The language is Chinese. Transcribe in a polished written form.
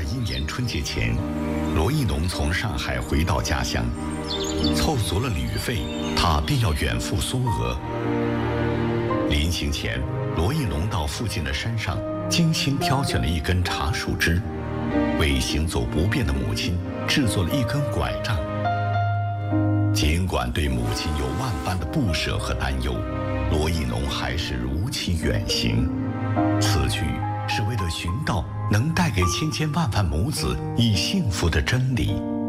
年春节前，罗一农从上海回到家乡，凑足了旅费，他便要远赴苏俄。临行前，罗一农到附近的山上精心挑选了一根茶树枝，为行走不便的母亲制作了一根拐杖。尽管对母亲有万般的不舍和担忧，罗一农还是如期远行。此举是为了寻到能带给千千万万母子以幸福的真理。